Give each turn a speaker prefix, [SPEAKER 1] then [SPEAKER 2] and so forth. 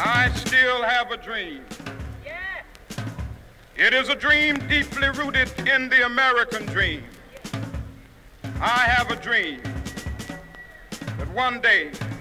[SPEAKER 1] I still have a dream. It is a dream deeply rooted in the American dream. I have a dream that one day